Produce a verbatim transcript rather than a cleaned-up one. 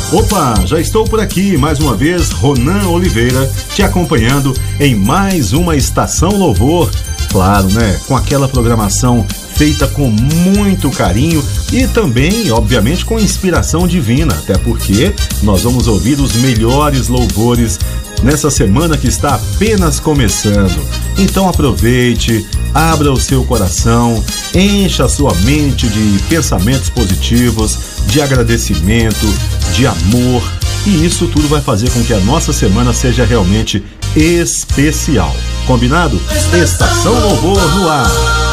Opa, já estou por aqui mais uma vez, Ronan Oliveira, te acompanhando em mais uma Estação Louvor. Claro, né? Com aquela programação feita com muito carinho e também, obviamente, com inspiração divina, até porque nós vamos ouvir os melhores louvores nessa semana que está apenas começando. Então aproveite, abra o seu coração, encha a sua mente de pensamentos positivos, de agradecimento, de amor, e isso tudo vai fazer com que a nossa semana seja realmente especial. Combinado? Estação Louvor no ar.